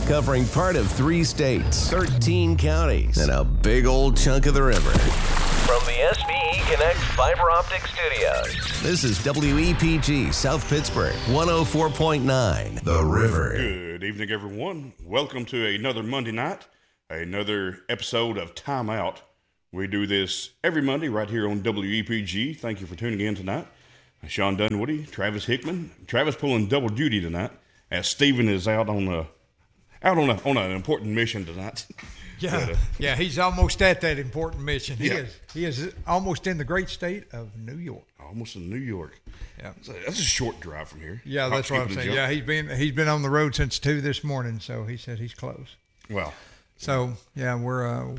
covering part of 3 states, 13 counties, and a big old chunk of the river. From the SVE Connect Fiber Optic Studios, this is WEPG South Pittsburgh, 104.9, The River. Good evening, everyone. Welcome to another Monday night, another episode of Time Out. We do this every Monday right here on WEPG. Thank you for tuning in tonight. Sean Dunwoody, Travis Hickman. Travis pulling double duty tonight, as Stephen is out on an important mission tonight. Yeah, he's almost at that important mission. He is almost in the great state of New York. Almost in New York. Yeah, that's a short drive from here. Yeah, that's what I'm saying. Yeah, he's been on the road since 2 this morning, so he said he's close. Well, so yeah, we're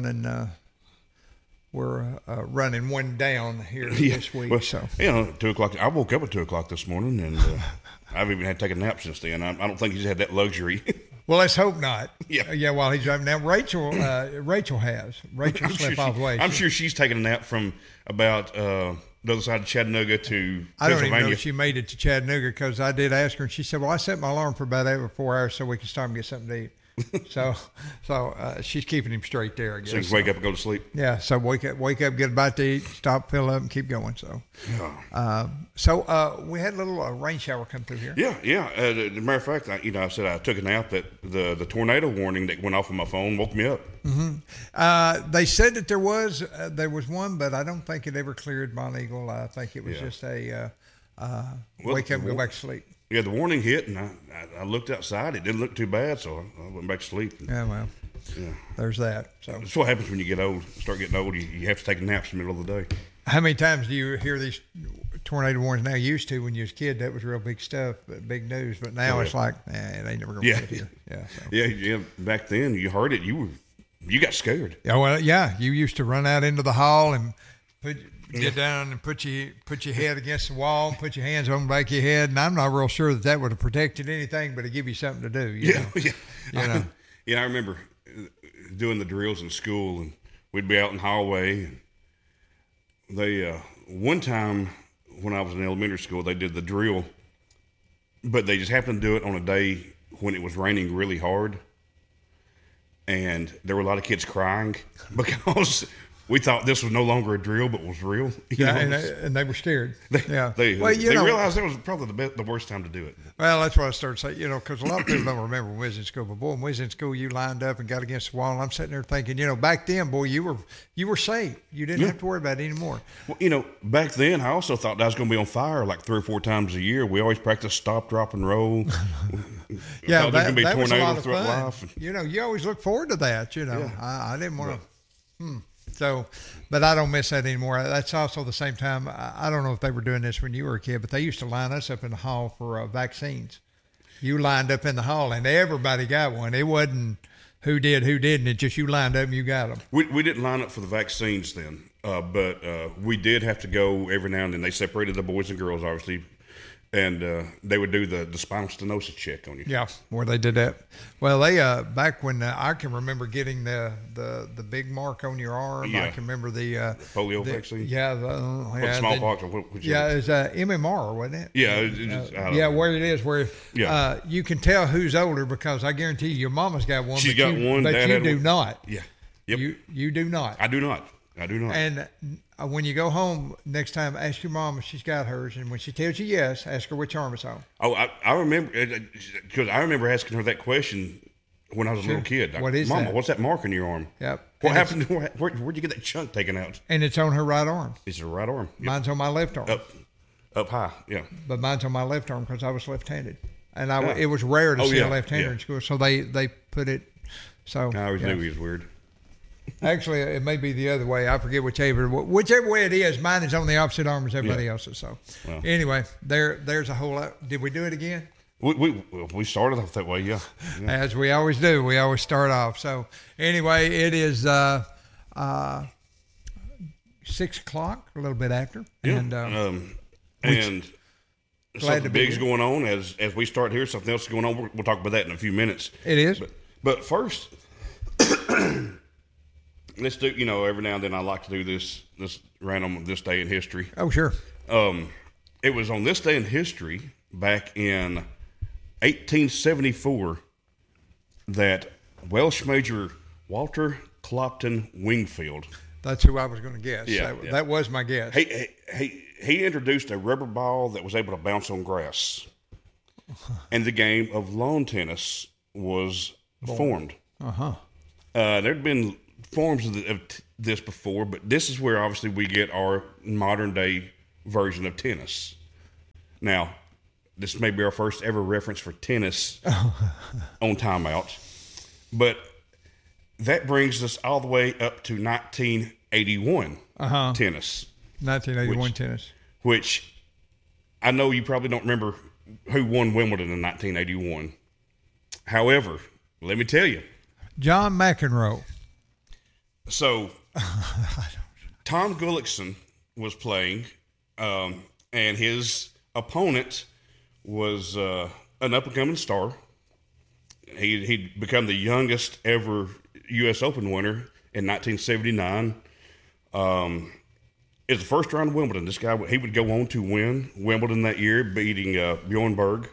running one down here this week. Well, so 2:00. I woke up at 2:00 this morning, and I've even had to take a nap since then. I don't think he's had that luxury. Well, let's hope not. Yeah. While he's driving now, Rachel has. Rachel slept all the way. I'm sure she's taking a nap from about the other side of Chattanooga to I don't Pennsylvania. even know if she made it to Chattanooga, because I did ask her, and she said, "Well, I set my alarm for about 4 hours so we can stop and get something to eat." so she's keeping him straight there, I guess. So you can wake up and go to sleep. Yeah, so wake up, get a bite to eat, stop, fill up, and keep going. So, we had a little rain shower come through here. Yeah. As a matter of fact, I said I took a nap. That the tornado warning that went off on my phone woke me up. Mm-hmm. They said that there was one, but I don't think it ever cleared Mount Eagle. I think it was just a wake up and go back to sleep. Yeah, the warning hit, and I looked outside. It didn't look too bad, so I went back to sleep. There's that. So that's what happens when you get old. Start getting old, you have to take naps in the middle of the day. How many times do you hear these tornado warnings now? Used to, when you was a kid, that was real big stuff, big news. But now it's like, it ain't never going to get here. Yeah. Back then, you heard it, you got scared. Yeah, well, you used to run out into the hall and get down and put your head against the wall and put your hands on the back of your head. And I'm not real sure that would have protected anything, but it give you something to do. You know? I remember doing the drills in school, and we'd be out in the hallway. And they one time when I was in elementary school, they did the drill, but they just happened to do it on a day when it was raining really hard, and there were a lot of kids crying because we thought this was no longer a drill, but was real. And they were scared. They realized that was probably the worst time to do it. Well, that's what I started saying, because a lot of people don't remember when we was in school. But boy, when we was in school, you lined up and got against the wall, and I'm sitting there thinking, back then, boy, you were safe. You didn't have to worry about it anymore. Well, back then, I also thought I was going to be on fire like 3 or 4 times a year. We always practiced stop, drop, and roll. That was a lot of fun. Life. You always look forward to that. I didn't want to. So, but I don't miss that anymore. That's also the same time. I don't know if they were doing this when you were a kid, but they used to line us up in the hall for vaccines. You lined up in the hall, and everybody got one. It wasn't who did, who didn't. It just you lined up and you got them. We didn't line up for the vaccines then, but we did have to go every now and then. They separated the boys and girls, obviously. And they would do the spinal stenosis check on you. Yeah, where they did that. Well, they back when I can remember getting the big mark on your arm. Yeah. I can remember the polio vaccine. Yeah, smallpox. It was MMR, wasn't it? Yeah, where it is, where you can tell who's older, because I guarantee you, your mama's got one. She's got one, but you do not. Yeah, yep. You do not. I do not. And when you go home next time, ask your mom if she's got hers, and when she tells you yes, ask her which arm it's on. Oh, I remember, because I remember asking her that question when I was a little kid. What is Mama, that? what's that mark on your arm? Yep. What happened? Where'd you get that chunk taken out? And it's on her right arm. It's her right arm. Yep. Mine's on my left arm. Up high, yeah. But mine's on my left arm because I was left-handed, and it was rare to see a left-hander in school, so they put it. So I always knew he was weird. Actually, it may be the other way. I forget whichever way it is. Mine is on the opposite arm as everybody else's. So, anyway, there's a whole lot. Did we do it again? We started off that way, yeah. As we always do. We always start off. So, anyway, it is 6 o'clock, a little bit after. Yeah. And something big's going on as we start here. Something else is going on. We'll talk about that in a few minutes. It is. But first, let's do, every now and then I like to do this random this day in history. Oh, sure. It was on this day in history back in 1874 that Welsh Major Walter Clopton Wingfield. That's who I was going to guess. Yeah, that was my guess. He introduced a rubber ball that was able to bounce on grass, and the game of lawn tennis was formed. There'd been forms of this before, but this is where obviously we get our modern day version of tennis. Now, this may be our first ever reference for tennis on timeout, but that brings us all the way up to 1981 tennis. 1981 tennis. Which I know you probably don't remember who won Wimbledon in 1981. However, let me tell you. John McEnroe. So, Tom Gullickson was playing, and his opponent was an up-and-coming star. He'd become the youngest ever U.S. Open winner in 1979. It's the first round of Wimbledon. This guy, he would go on to win Wimbledon that year, beating Bjorn Borg.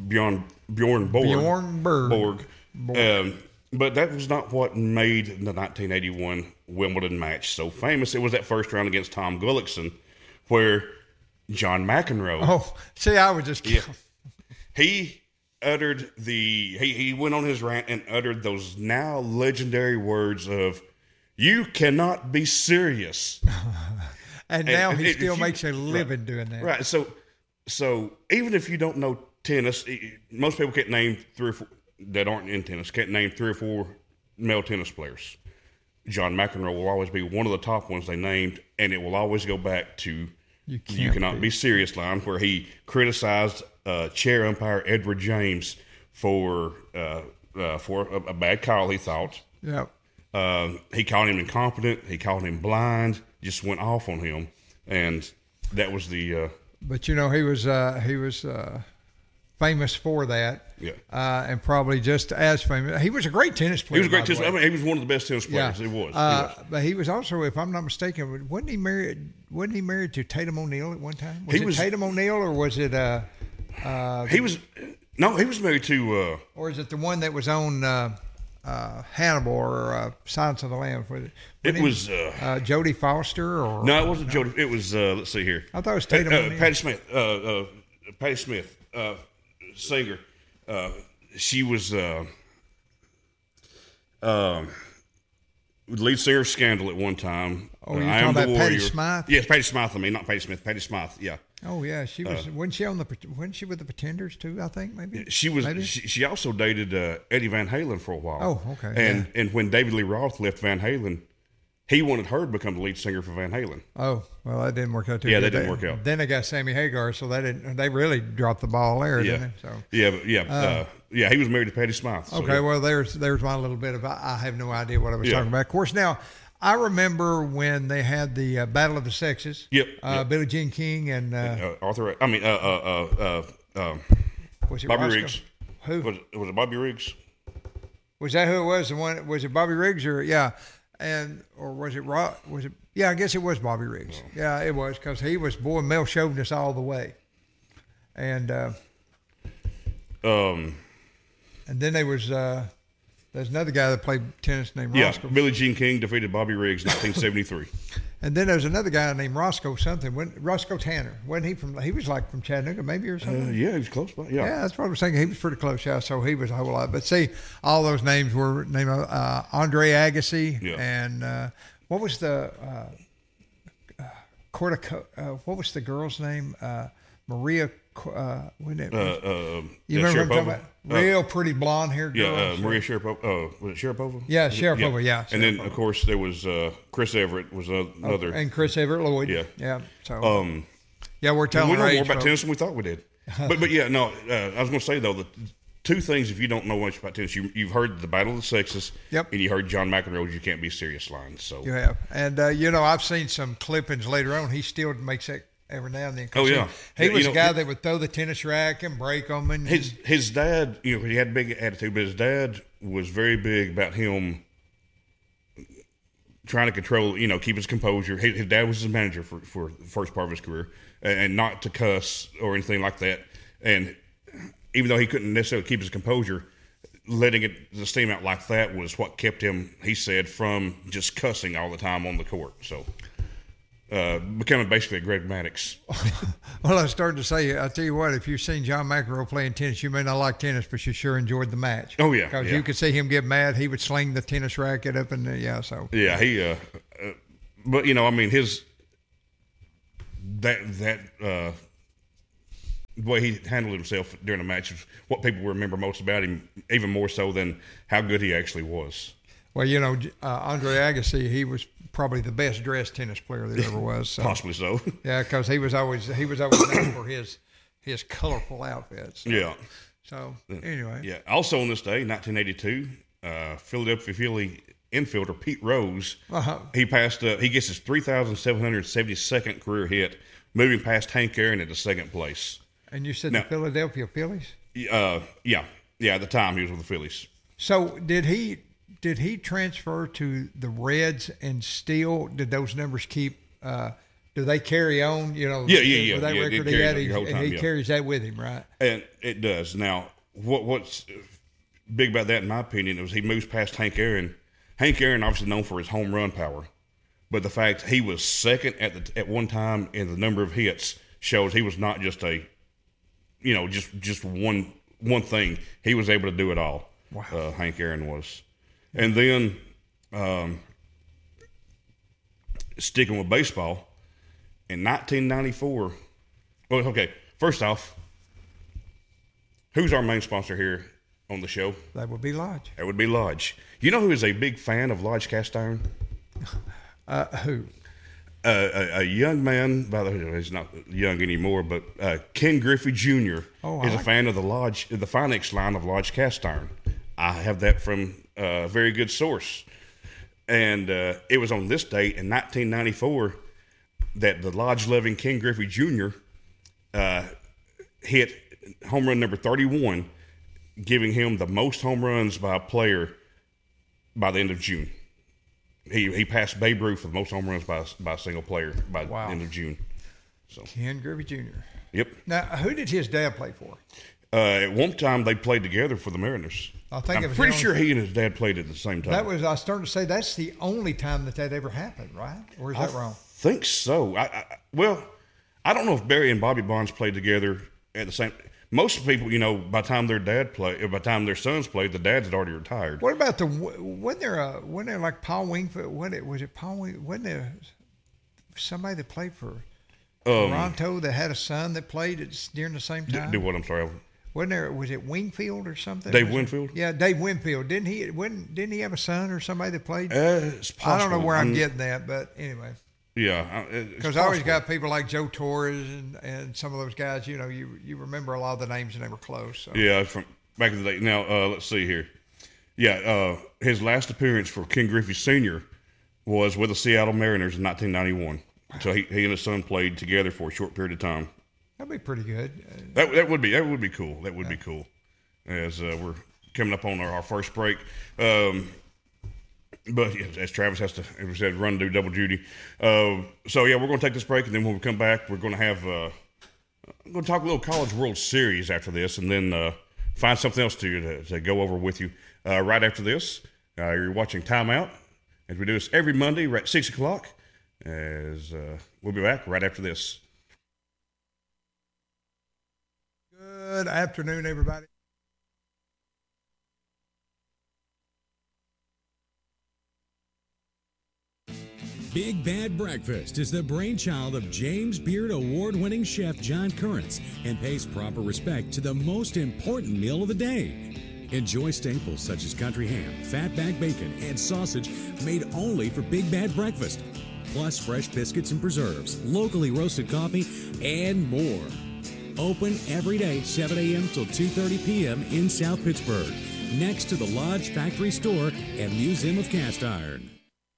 But that was not what made the 1981 Wimbledon match so famous. It was that first round against Tom Gullickson, where John McEnroe. Oh, see, I was just kidding. He uttered he went on his rant and uttered those now legendary words of, "You cannot be serious." and now he still makes a living doing that. Right. So even if you don't know tennis, most people can't name three or four that aren't in tennis, can't name three or four male tennis players. John McEnroe will always be one of the top ones they named, and it will always go back to you cannot be serious line, where he criticized chair umpire Edward James for a bad call, he thought. Yep. He called him incompetent. He called him blind. Just went off on him, and that was the. But he was famous for that. Yeah. And probably just as famous. He was a great tennis player. He was a great tennis player. I mean, he was one of the best tennis players. Yeah. He was. But he was also, if I'm not mistaken, wasn't he married to Tatum O'Neal at one time? Was it Tatum O'Neal, or was it he was married to or is it the one that was on Hannibal or Silence of the Lambs? It was Jodie Foster, or no, it wasn't Jodie. It was let's see here. I thought it was Tatum O'Neal. Patti Smith, singer. She was lead singer of Scandal at one time. Oh, you're talking about Patti Smythe? Yes, Patti Smythe. I mean, not Patti Smith. Patti Smythe. Yeah. Oh yeah, she was. Wasn't she with the Pretenders too? I think maybe she was. She also dated Eddie Van Halen for a while. Oh, okay. And when David Lee Roth left Van Halen, he wanted her to become the lead singer for Van Halen. Oh, well, that didn't work out too good. Yeah, that didn't work out. Then they got Sammy Hagar, so they really dropped the ball there, didn't they? So he was married to Patti Smythe. So okay, well, there's my little bit of. I have no idea what I was talking about. Of course, now I remember when they had the Battle of the Sexes. Yep. Billie Jean King and Arthur. I mean, was it Bobby Roscoe? Riggs. Who was it? Bobby Riggs. Was that who it was? The one, was it Bobby Riggs or or was it Was it? Yeah, I guess it was Bobby Riggs. Oh. Yeah, it was, because he was male chauvinist all the way, and then there was there's another guy that played tennis named Roscoe. Billie Jean King defeated Bobby Riggs in 1973. And then there's another guy named Roscoe something. Roscoe Tanner. Wasn't he from? He was like from Chattanooga, maybe, or something. Yeah, he was close by. Yeah, that's what I was thinking. He was pretty close. Yeah, so he was a whole lot. But see, all those names were named Andre Agassi, and what was the what was the girl's name? Maria. Wasn't it? You remember what I'm talking about? Real pretty blonde haired girl. Yeah, Maria Sharapova. Was it Sharapova? Yeah, Sharapova. Yeah. And then of course there was Chris Everett was another. And Chris Everett Lloyd. Yeah. Yeah. So. We're telling. We know more about tennis than we thought we did. but yeah, no. I was going to say though, the two things, if you don't know much about tennis, you've heard the Battle of the Sexes. Yep. And you heard John McEnroe's "You Can't Be Serious" line. So you have, and I've seen some clippings later on. He still makes that every now and then. Oh yeah, he was a guy that would throw the tennis rack and break them. And his dad, he had a big attitude, but his dad was very big about him trying to control, keep his composure. His dad was his manager for the first part of his career, and not to cuss or anything like that. And even though he couldn't necessarily keep his composure, letting the steam out like that was what kept him, he said, from just cussing all the time on the court. So, becoming basically a Greg Maddux. Well, I was starting to say, I tell you what, if you've seen John McEnroe playing tennis, you may not like tennis, but you sure enjoyed the match. Oh, yeah. Because you could see him get mad. He would sling the tennis racket up and so. Yeah, he, but, you know, I mean, his, the way he handled himself during the match is what people remember most about him, even more so than how good he actually was. Well, you know, Andre Agassi, he was probably the best dressed tennis player there ever was. So. Possibly so. Yeah, because he was always known for his colorful outfits. So. Yeah. So anyway. Yeah. Also on this day, 1982, Philadelphia Philly infielder Pete Rose, he gets his 3,772nd career hit, moving past Hank Aaron into second place. And you said the Philadelphia Phillies? Yeah. At the time he was with the Phillies. So did he transfer to the Reds and still did those numbers keep? Do they carry on? You know, yeah. That record he had, and he carries that with him, right? And it does. Now, what's big about that, in my opinion, is he moves past Hank Aaron. Hank Aaron, obviously known for his home run power, but the fact he was second at one time in the number of hits shows he was not just just one thing. He was able to do it all. Wow. Hank Aaron was. And then, sticking with baseball, in 1994, well, okay, first off, who's our main sponsor here on the show? That would be Lodge. That would be Lodge. You know who is a big fan of Lodge Cast Iron? Who? A young man, by the way, he's not young anymore, but Ken Griffey Jr. is a fan of the Finex line of Lodge Cast Iron. I have that from a very good source. And it was on this date in 1994 that the Lodge-loving Ken Griffey Jr. Hit home run number 31, giving him the most home runs by a player by the end of June. He passed Babe Ruth for the most home runs by a single player by the end of June. So Ken Griffey Jr. Yep. Now, who did his dad play for? At one time, they played together for the Mariners. I'm pretty sure he and his dad played at the same time. I was starting to say that's the only time that ever happened, right? Or is that wrong? I think so. I don't know if Barry and Bobby Bonds played together at the same. Most people, by the time by the time their sons played, the dads had already retired. What about wasn't there like Paul Wingfield? Was it Paul Wingfield? Wasn't there somebody that played for Toronto that had a son that played during the same time? Do what? I'm sorry. Wasn't there? Was it Wingfield or something? Dave Winfield? Yeah, Dave Winfield. Didn't he have a son or somebody that played? It's possible. I don't know where I'm getting that, but anyway. Yeah, because I always got people like Joe Torres and some of those guys. You remember a lot of the names and they were close. So. Yeah, from back in the day. Now let's see here. Yeah, his last appearance for Ken Griffey Sr. was with the Seattle Mariners in 1991. Wow. So he and his son played together for a short period of time. That'd be pretty good. That would be cool. That would be cool. As we're coming up on our first break. But as Travis has to, as we said, run do double duty. We're going to take this break, and then when we come back, we're going to have I'm going to talk a little College World Series after this, and then find something else to go over with you right after this. You're watching Timeout, as we do this every Monday right at 6 o'clock. As we'll be back right after this. Good afternoon, everybody. Big Bad Breakfast is the brainchild of James Beard Award-winning chef John Currents and pays proper respect to the most important meal of the day. Enjoy staples such as country ham, fatback bacon, and sausage made only for Big Bad Breakfast, plus fresh biscuits and preserves, locally roasted coffee, and more. Open every day, 7 a.m. till 2:30 p.m. in South Pittsburgh, next to the Lodge Factory Store and Museum of Cast Iron.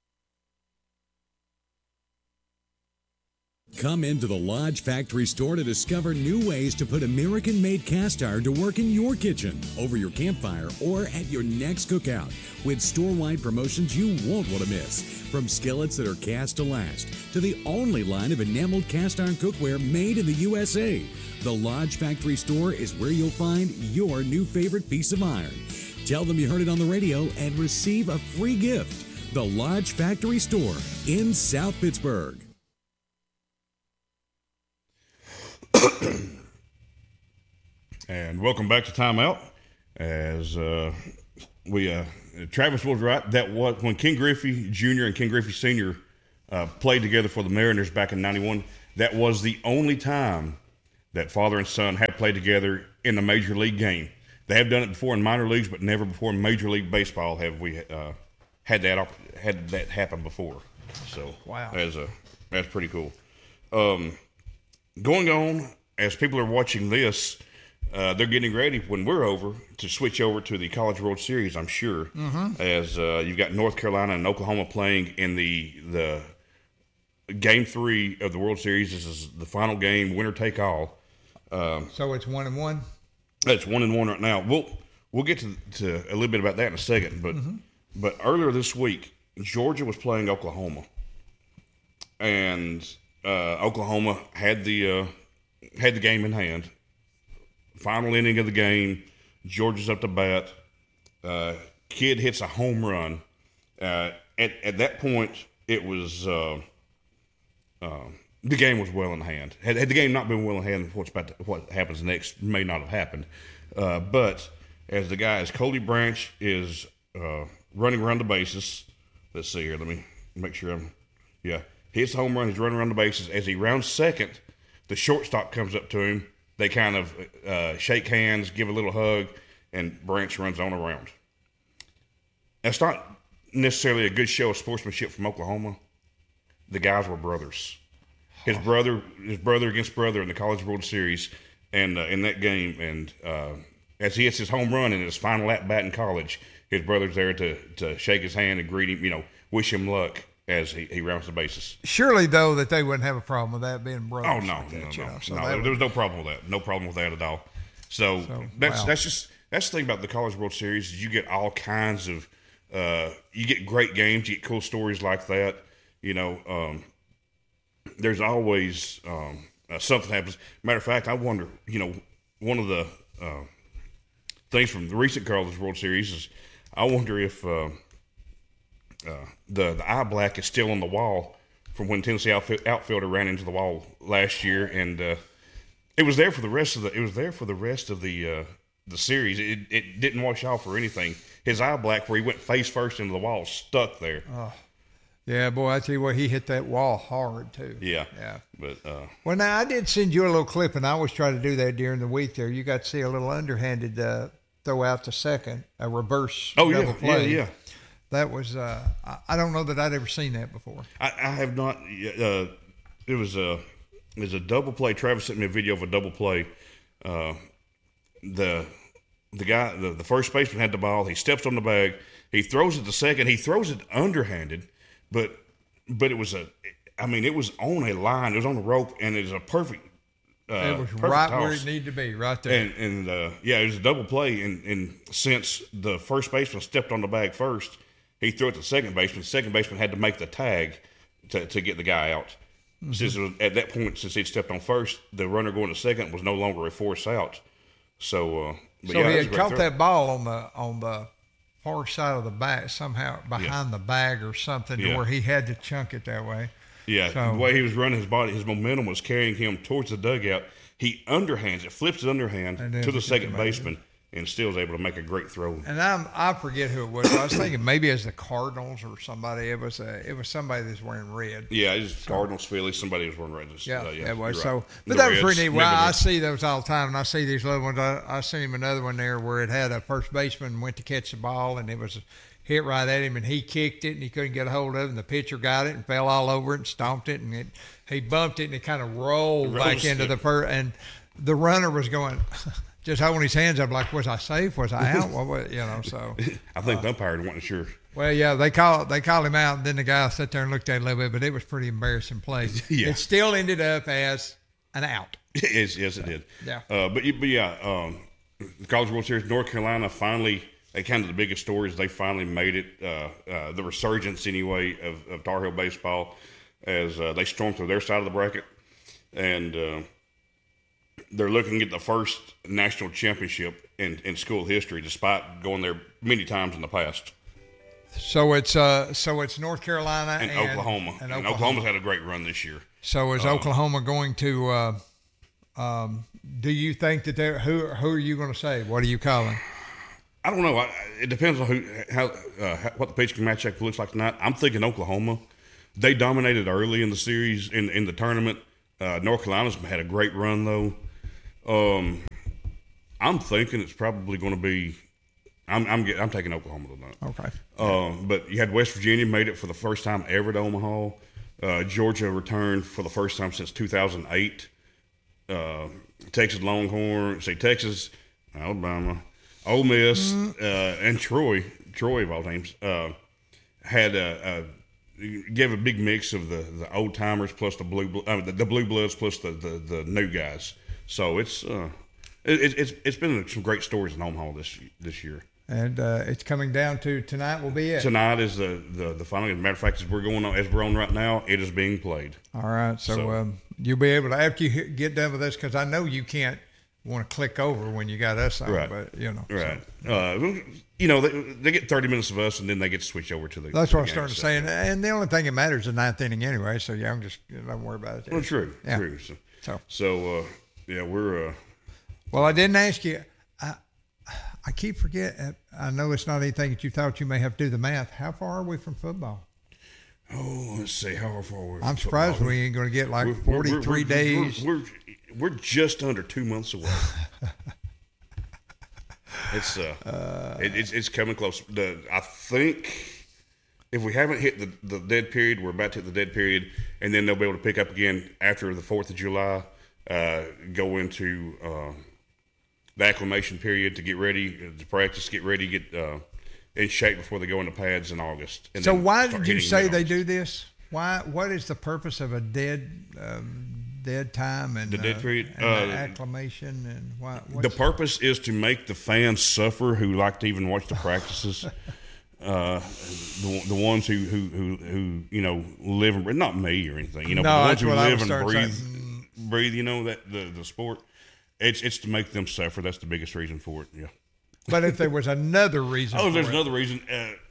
Come into the Lodge Factory Store to discover new ways to put American-made cast iron to work in your kitchen, over your campfire, or at your next cookout, with store-wide promotions you won't want to miss. From skillets that are cast to last, to the only line of enameled cast iron cookware made in the USA. The Lodge Factory Store is where you'll find your new favorite piece of iron. Tell them you heard it on the radio and receive a free gift. The Lodge Factory Store in South Pittsburgh. And welcome back to Timeout. As Travis was right. That was when Ken Griffey Jr. and Ken Griffey Sr. Played together for the Mariners back in '91. That was the only time that father and son had played together in the major league game. They have done it before in minor leagues, but never before in Major League Baseball have we had that happen before. So wow, that's pretty cool. Going on, as people are watching this, they're getting ready when we're over to switch over to the College World Series, I'm sure. Mm-hmm. As you've got North Carolina and Oklahoma playing in the Game 3 of the World Series. This is the final game, winner take all. So it's 1-1? It's 1-1 right now. We'll get to a little bit about that in a second. But earlier this week, Georgia was playing Oklahoma. And Oklahoma had the game in hand. Final inning of the game, Georgia's up to bat. Kid hits a home run. At that point, it was the game was well in hand. Had the game not been well in hand, what happens next may not have happened. But as Cody Branch is running around the bases. Let's see here. Let me make sure he hits the home run. He's running around the bases. As he rounds second, the shortstop comes up to him. They kind of shake hands, give a little hug, and Branch runs on around. That's not necessarily a good show of sportsmanship from Oklahoma. The guys were brothers. His brother against brother in the College World Series, and in that game, and as he hits his home run in his final at bat in college, his brother's there to shake his hand and greet him, wish him luck as he rounds the bases. Surely, though, that they wouldn't have a problem with that being brothers. Oh, no. There was no problem with that. No problem with that at all. So that's the thing about the College World Series is you get all kinds of you get great games, you get cool stories like that. There's always something happens. Matter of fact, I wonder, one of the things from the recent College World Series is I wonder if the eye black is still on the wall from when Tennessee outfielder ran into the wall last year, and it was there for the rest of the series. It didn't wash off or anything. His eye black, where he went face first into the wall, stuck there. Oh. Yeah, boy, I tell you what, he hit that wall hard, too. Yeah. But well, now, I did send you a little clip, and I always try to do that during the week there. You got to see a little underhanded throw out to second, a reverse double play. Yeah. That was, I don't know that I'd ever seen that before. I have not. It was a double play. Travis sent me a video of a double play. The guy, the first baseman had the ball. He steps on the bag. He throws it to second. He throws it underhanded. But it was it was on a line. It was on the rope, and it was a perfect. It was perfect right toss. where it needed to be, right there. And it was a double play. And since the first baseman stepped on the bag first, he threw it to second baseman. Second baseman had to make the tag to get the guy out. Mm-hmm. Since it was, at that point, since he'd stepped on first, the runner going to second was no longer a force out. So he had caught that ball on the far side of the bag, somehow behind the bag or something, to where he had to chunk it that way. Yeah, so, the way he was running his body, his momentum was carrying him towards the dugout. He underhands it, flips it underhand to the second baseman, and still is able to make a great throw. And I forget who it was. I was thinking maybe it was the Cardinals or somebody. It was somebody that's wearing red. Yeah, it was Cardinals, Phillies. Somebody was wearing red. It was. Right. So, but that was pretty neat. Well, I see those all the time, and I see these little ones. I seen him another one there where it had a first baseman went to catch the ball, and it was hit right at him, and he kicked it, and he couldn't get a hold of it, and the pitcher got it and fell all over it and stomped it, and he bumped it, and it kind of rolled back into and the runner was going just holding his hands up like, was I safe? Was I out? So I think the umpire wasn't sure. Well, yeah, they called him out, and then the guy sat there and looked at it a little bit, but it was pretty embarrassing play. Yeah. It still ended up as an out. Yes, it did. Yeah. The College World Series, North Carolina finally, kind of the biggest story is they finally made it, the resurgence anyway of Tar Heel baseball as they stormed through their side of the bracket. And they're looking at the first national championship in school history, despite going there many times in the past. So it's North Carolina and Oklahoma. And Oklahoma's had a great run this year. So is Oklahoma going to? Do you think that they're who are you going to say? What are you calling? I don't know. It depends on what the pitching matchup looks like tonight. I'm thinking Oklahoma. They dominated early in the series in the tournament. North Carolina's had a great run though. I'm thinking it's probably going to be. I'm taking Oklahoma tonight. Okay. But you had West Virginia made it for the first time ever to Omaha. Georgia returned for the first time since 2008. Texas Longhorn, Texas, Alabama, Ole Miss, and Troy of all teams, had gave a big mix of the old timers plus the blue bloods plus the new guys. So it's been some great stories in Omaha this year. And it's coming down to tonight will be it. Tonight is the final. As a matter of fact, as we're on right now, it is being played. All right. So you'll be able to, after you get done with this, because I know you can't want to click over when you got us on, right. But Right. So. They get 30 minutes of us, and then they get to switch over to the. That's what I started saying. And the only thing that matters is the ninth inning anyway. So I'm just don't worry about it. Well, true. Yeah. True. So we're. Well, I didn't ask you. I keep forgetting. I know it's not anything that you thought you may have to do the math. How far are we from football? Oh, let's see. How far are we? I'm surprised football? We ain't going to get like 43 days. We're just under 2 months away. It's coming close. I think if we haven't hit the dead period, we're about to hit the dead period, and then they'll be able to pick up again after the 4th of July. Go into the acclimation period to get ready to practice, get ready, get in shape before they go into pads in August. So why did you say they do this? Why? What is the purpose of a dead time and the dead period, and acclimation, and why? The purpose is to make the fans suffer who like to even watch the practices. The ones who live and breathe, not me or anything, but the ones who live and breathe, that the sport. It's to make them suffer. That's the biggest reason for it. Yeah. But if there was another reason, there's another reason.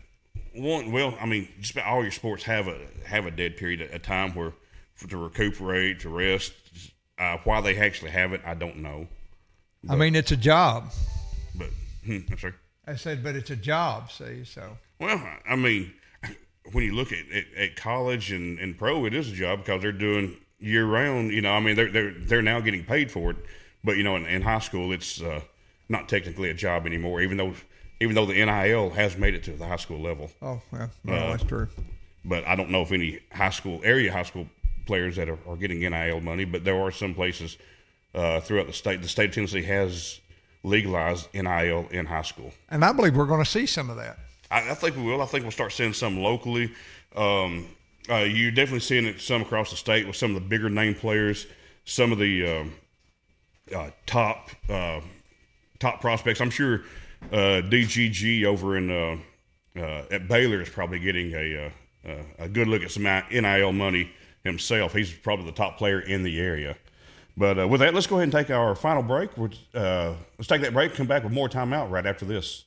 Just about all your sports have a dead period, a time to recuperate, to rest. Why they actually have it, I don't know. But, it's a job. But I'm sorry. I said, but it's a job. See, so. Well, when you look at college and pro, it is a job because they're doing year round. They're now getting paid for it. But in high school, it's not technically a job anymore. Even though the NIL has made it to the high school level. Oh, yeah, that's true. But I don't know if any area high school players that are getting NIL money. But there are some places throughout the state. The state of Tennessee has legalized NIL in high school, and I believe we're going to see some of that. I think we will. I think we'll start seeing some locally. You're definitely seeing it some across the state with some of the bigger name players, some of the top prospects. I'm sure DGG over in at Baylor is probably getting a good look at some NIL money himself. He's probably the top player in the area. But with that, let's go ahead and take our final break. Let's take that break, come back with more timeout right after this.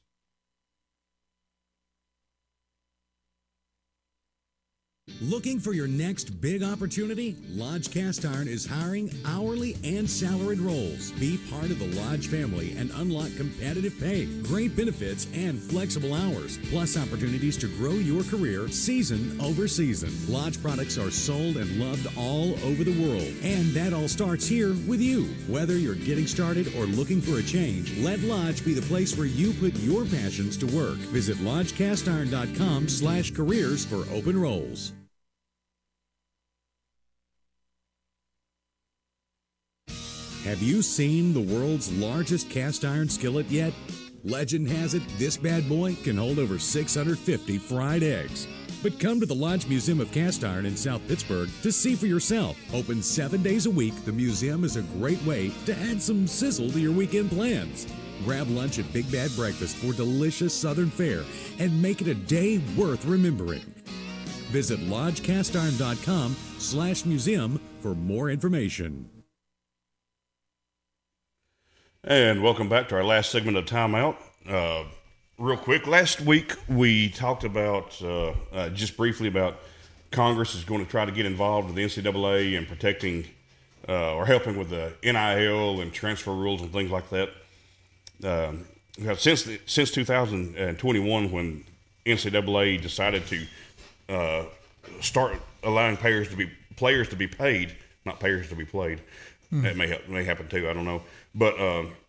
Looking for your next big opportunity? Lodge Cast Iron is hiring hourly and salaried roles. Be part of the Lodge family and unlock competitive pay, great benefits, and flexible hours, plus opportunities to grow your career season over season. Lodge products are sold and loved all over the world, and that all starts here with you. Whether you're getting started or looking for a change, let Lodge be the place where you put your passions to work. Visit lodgecastiron.com/careers for open roles. Have you seen the world's largest cast iron skillet yet? Legend has it this bad boy can hold over 650 fried eggs. But come to the Lodge Museum of Cast Iron in South Pittsburgh to see for yourself. Open 7 days a week, the museum is a great way to add some sizzle to your weekend plans. Grab lunch at Big Bad Breakfast for delicious Southern fare and make it a day worth remembering. Visit lodgecastiron.com/museum for more information. And welcome back to our last segment of Timeout. Real quick, last week we talked about, just briefly about Congress is going to try to get involved with the NCAA and protecting or helping with the NIL and transfer rules and things like that. Since 2021, when NCAA decided to start allowing players to be paid, not players to be played. That may happen too. I don't know. But